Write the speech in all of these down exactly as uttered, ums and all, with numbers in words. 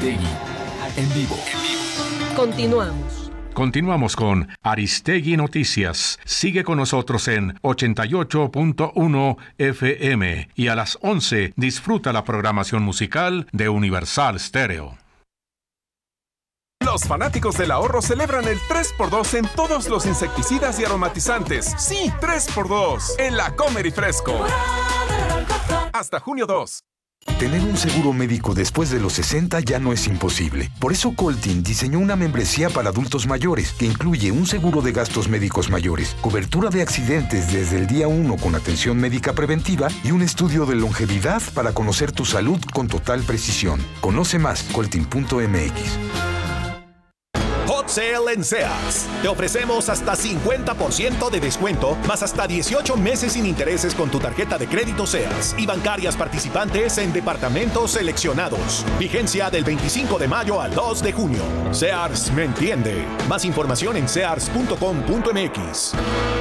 Aristegui, en vivo. Continuamos. Continuamos con Aristegui Noticias. Sigue con nosotros en ochenta y ocho punto uno F M y a las once disfruta la programación musical de Universal Stereo. Los fanáticos del ahorro celebran el tres por dos en todos los insecticidas y aromatizantes. Sí, tres por dos en la Comer y Fresco. Hasta junio dos. Tener un seguro médico después de los sesenta ya no es imposible. Por eso Coltin diseñó una membresía para adultos mayores que incluye un seguro de gastos médicos mayores, cobertura de accidentes desde el día uno con atención médica preventiva y un estudio de longevidad para conocer tu salud con total precisión. Conoce más, coltin punto m x. Hot Sale en Sears. Te ofrecemos hasta cincuenta por ciento de descuento, más hasta dieciocho meses sin intereses con tu tarjeta de crédito Sears y bancarias participantes en departamentos seleccionados. Vigencia del veinticinco de mayo al dos de junio. Sears me entiende. Más información en sears punto com punto m x.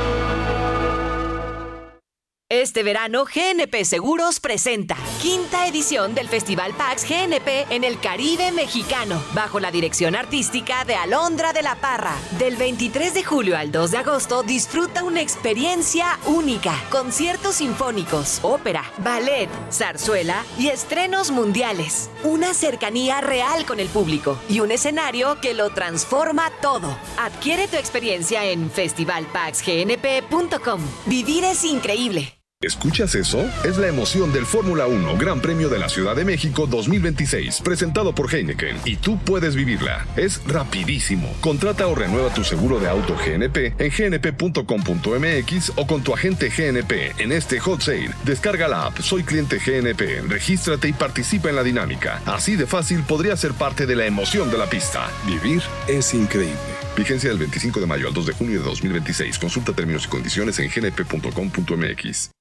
Este verano, G N P Seguros presenta quinta edición del Festival PAX G N P en el Caribe mexicano, bajo la dirección artística de Alondra de la Parra. Del veintitrés de julio al dos de agosto, disfruta una experiencia única. Conciertos sinfónicos, ópera, ballet, zarzuela y estrenos mundiales. Una cercanía real con el público y un escenario que lo transforma todo. Adquiere tu experiencia en festival pax g n p punto com. Vivir es increíble. ¿Escuchas eso? Es la emoción del Fórmula uno Gran Premio de la Ciudad de México dos mil veintiséis, presentado por Heineken, y tú puedes vivirla. Es rapidísimo. Contrata o renueva tu seguro de auto G N P en g n p punto com punto m x o con tu agente G N P en este Hot Sale. Descarga la app Soy Cliente G N P, regístrate y participa en la dinámica. Así de fácil podrías ser parte de la emoción de la pista. Vivir es increíble. Vigencia del veinticinco de mayo al dos de junio de dos mil veintiséis. Consulta términos y condiciones en g n p punto com punto m x.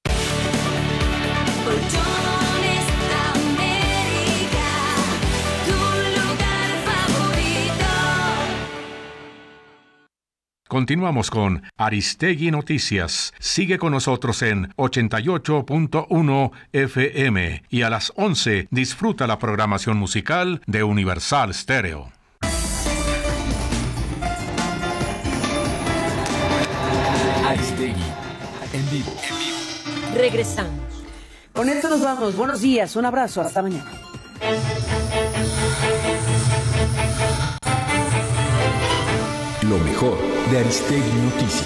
Continuamos con Aristegui Noticias. Sigue con nosotros en ochenta y ocho punto uno F M y a las once disfruta la programación musical de Universal Stereo. Aristegui, en vivo. Regresamos. Con esto nos vamos. Buenos días, un abrazo, hasta mañana. Lo mejor de Aristegui Noticias.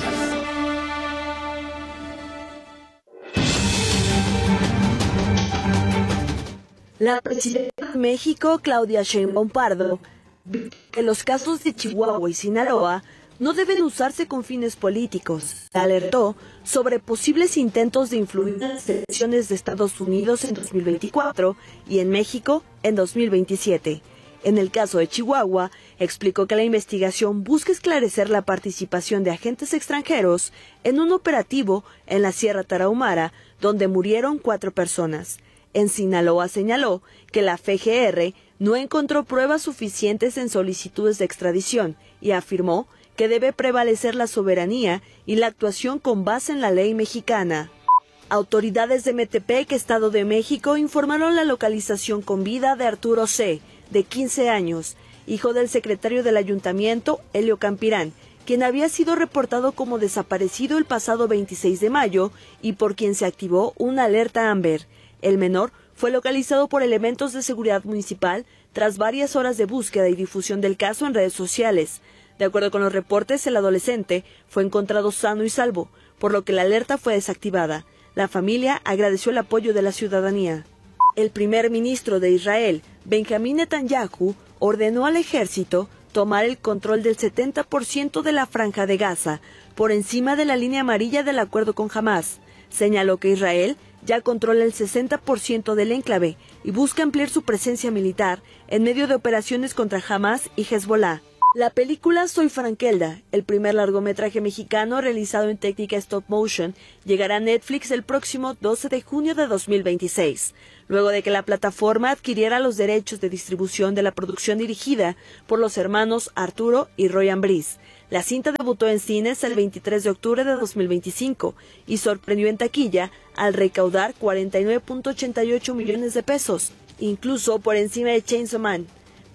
La presidenta de México, Claudia Sheinbaum Pardo, que los casos de Chihuahua y Sinaloa no deben usarse con fines políticos. Alertó sobre posibles intentos de influir en las elecciones de Estados Unidos en dos mil veinticuatro y en México en dos mil veintisiete. En el caso de Chihuahua, explicó que la investigación busca esclarecer la participación de agentes extranjeros en un operativo en la Sierra Tarahumara, donde murieron cuatro personas. En Sinaloa señaló que la F G R no encontró pruebas suficientes en solicitudes de extradición y afirmó que debe prevalecer la soberanía y la actuación con base en la ley mexicana. Autoridades de Metepec, Estado de México, informaron la localización con vida de Arturo C., de quince años, hijo del secretario del ayuntamiento, Helio Campirán, quien había sido reportado como desaparecido el pasado veintiséis de mayo y por quien se activó una alerta Amber. El menor fue localizado por elementos de seguridad municipal tras varias horas de búsqueda y difusión del caso en redes sociales. De acuerdo con los reportes, el adolescente fue encontrado sano y salvo, por lo que la alerta fue desactivada. La familia agradeció el apoyo de la ciudadanía. El primer ministro de Israel, Benjamín Netanyahu, ordenó al ejército tomar el control del setenta por ciento de la franja de Gaza, por encima de la línea amarilla del acuerdo con Hamás. Señaló que Israel ya controla el sesenta por ciento del enclave y busca ampliar su presencia militar en medio de operaciones contra Hamás y Hezbollah. La película Soy Frankelda, el primer largometraje mexicano realizado en técnica stop motion, llegará a Netflix el próximo doce de junio de dos mil veintiséis, luego de que la plataforma adquiriera los derechos de distribución de la producción dirigida por los hermanos Arturo y Roy Ambrís. La cinta debutó en cines el veintitrés de octubre de dos mil veinticinco y sorprendió en taquilla al recaudar cuarenta y nueve punto ochenta y ocho millones de pesos, incluso por encima de Chainsaw Man.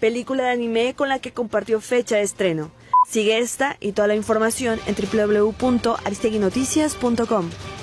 película de anime con la que compartió fecha de estreno. Sigue esta y toda la información en doble u doble u doble u punto aristegui noticias punto com.